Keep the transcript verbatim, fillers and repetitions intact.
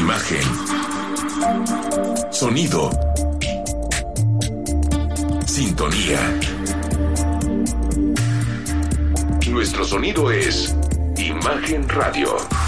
Imagen. Sonido. Sintonía. Nuestro sonido es Imagen Radio.